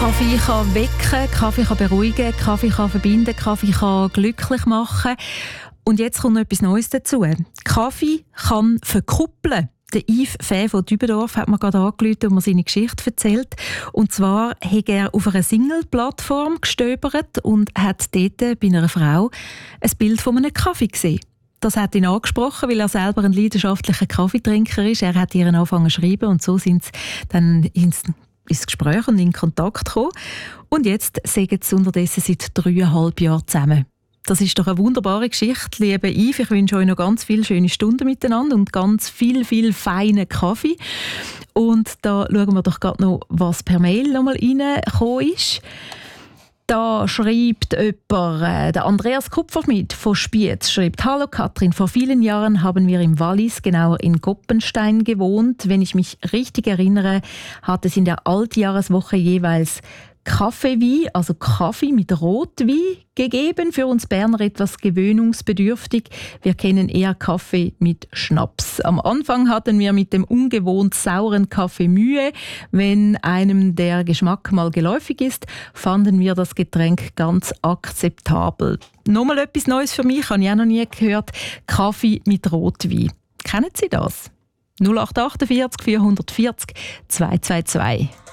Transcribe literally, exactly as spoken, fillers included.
Kaffee kann wecken, Kaffee kann beruhigen, Kaffee kann verbinden, Kaffee kann glücklich machen. Und jetzt kommt noch etwas Neues dazu. Kaffee kann verkuppeln. Der Yves Fäh von Dübendorf hat mir gerade angerufen und mir seine Geschichte erzählt. Und zwar hat er auf einer Single-Plattform gestöbert und hat dort bei einer Frau ein Bild von einem Kaffee gesehen. Das hat ihn angesprochen, weil er selber ein leidenschaftlicher Kaffeetrinker ist. Er hat ihr angefangen zu schreiben und so sind sie dann ins, ins Gespräch und in Kontakt gekommen. Und jetzt sind sie unterdessen seit dreieinhalb Jahren zusammen. Das ist doch eine wunderbare Geschichte, liebe Yves. Ich wünsche euch noch ganz viele schöne Stunden miteinander und ganz viel, viel feinen Kaffee. Und da schauen wir doch gerade noch, was per Mail noch mal reingekommen ist. Da schreibt jemand, äh, der Andreas Kupferschmidt von Spiez, schreibt: Hallo Katrin, vor vielen Jahren haben wir im Wallis, genauer in Goppenstein, gewohnt. Wenn ich mich richtig erinnere, hat es in der Altjahreswoche jeweils Kaffeewein, also Kaffee mit Rotwein gegeben. Für uns Berner etwas gewöhnungsbedürftig. Wir kennen eher Kaffee mit Schnaps. Am Anfang hatten wir mit dem ungewohnt sauren Kaffee Mühe. Wenn einem der Geschmack mal geläufig ist, fanden wir das Getränk ganz akzeptabel. Nochmal etwas Neues für mich, habe ich auch noch nie gehört. Kaffee mit Rotwein. Kennen Sie das? null acht acht vier vier vier vier zwei zwei zwei